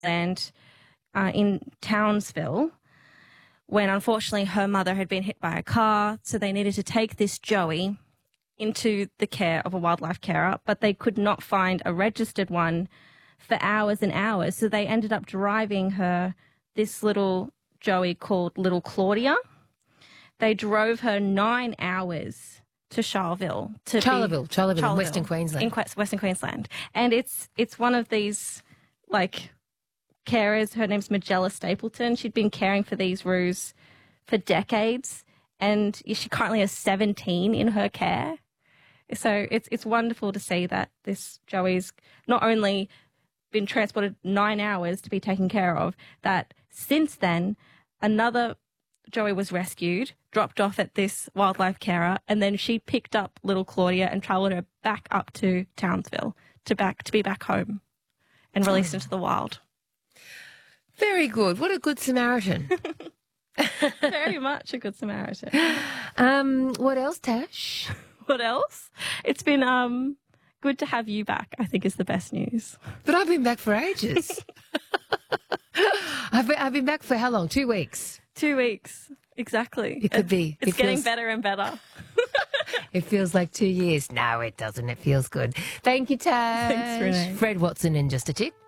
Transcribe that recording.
and in Townsville, when unfortunately her mother had been hit by a car, so they needed to take this Joey into the care of a wildlife carer, but they could not find a registered one for hours and hours. So they ended up driving her, this little Joey called Little Claudia. They drove her 9 hours to Charleville. Charleville, in Western Queensland. In Western Queensland. And it's one of these, like, carers. Her name's Magella Stapleton. She'd been caring for these roos for decades, and she currently has 17 in her care. So it's wonderful to see that this Joey's not only been transported 9 hours to be taken care of, that since then another Joey was rescued, dropped off at this wildlife carer, and then she picked up little Claudia and travelled her back up to Townsville to be back home and released into the wild. Very good. What a good Samaritan. Very much a good Samaritan. What else, Tash? What else? It's been good to have you back, I think is the best news. But I've been back for ages. I've been back for how long? 2 weeks. 2 weeks, exactly. It could be. It's getting better and better. It feels like 2 years. No, it doesn't. It feels good. Thank you, Tash. Thanks, Renee. Fred Watson in just a tick.